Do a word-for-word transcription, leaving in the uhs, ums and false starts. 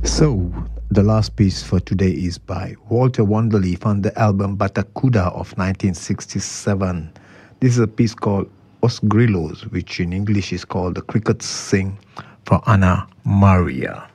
So, the last piece for today is by Walter Wonderleaf on the album Batacuda of nineteen sixty-seven. This is a piece called Os Grillos, which in English is called The Crickets Sing, for Ana Maria.